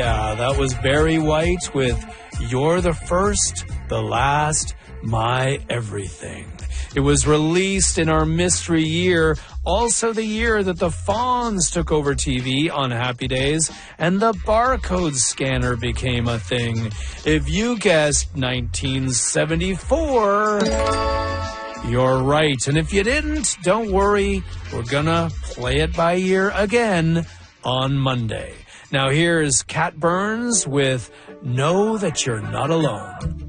Yeah, that was Barry White with You're the First, the Last, My Everything. It was released in our mystery year, also the year that the Fonz took over TV on Happy Days and the barcode scanner became a thing. If you guessed 1974, you're right. And if you didn't, don't worry, we're gonna play it by ear again on Monday. Now here's Cat Burns with Know That You're Not Alone.